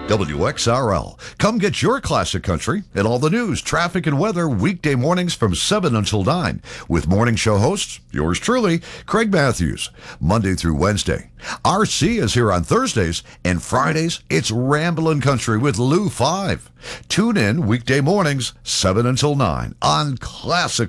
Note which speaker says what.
Speaker 1: WXRL. Come get your classic country and all the news, traffic, and weather weekday mornings from 7 until 9 with morning show hosts, yours truly, Craig Matthews, Monday through Wednesday. RC is here on Thursdays, and Fridays, it's Ramblin' Country with Lou 5. Tune in weekday mornings, 7 until 9 on Classic